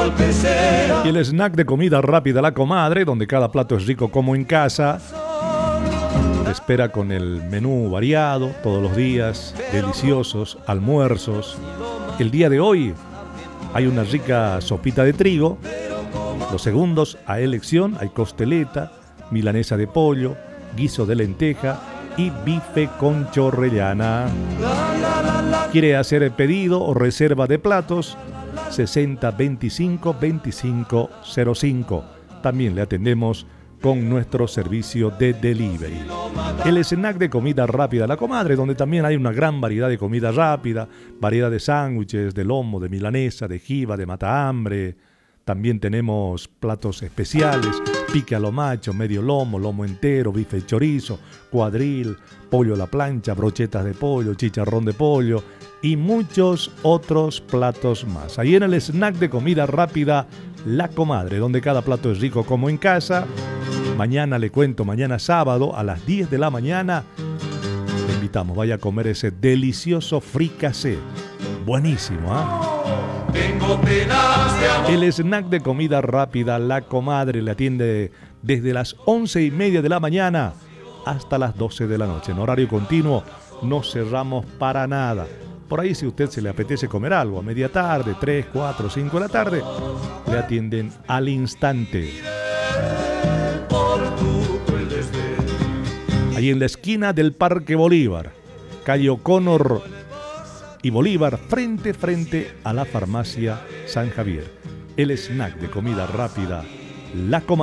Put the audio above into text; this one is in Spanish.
Y el snack de comida rápida La Comadre, donde cada plato es rico como en casa. Te espera con el menú variado todos los días, deliciosos almuerzos. El día de hoy hay una rica sopita de trigo. Los segundos a elección hay costeleta, milanesa de pollo, guiso de lenteja y bife con chorrellana. ¿Quiere hacer el pedido o reserva de platos? 60 25 25 05. También le atendemos con nuestro servicio de delivery. El snack de comida rápida La Comadre, donde también hay una gran variedad de comida rápida, variedad de sándwiches, de lomo, de milanesa, de jiba, de matahambre. También tenemos platos especiales, pique a lo macho, medio lomo, lomo entero, bife chorizo, cuadril, pollo a la plancha, brochetas de pollo, chicharrón de pollo y muchos otros platos más. Ahí en el snack de comida rápida La Comadre, donde cada plato es rico como en casa. Mañana le cuento, mañana sábado a las 10 de la mañana, le invitamos, vaya a comer ese delicioso fricasé. Buenísimo, ¿ah? El snack de comida rápida La Comadre le atiende desde las 11:30 de la mañana hasta las 12 de la noche. En horario continuo, no cerramos para nada. Por ahí, si a usted se le apetece comer algo a media tarde, 3, 4, 5 de la tarde, le atienden al instante. Ahí en la esquina del Parque Bolívar, calle O'Connor y Bolívar, frente a la farmacia San Javier. El snack de comida rápida La Comadre.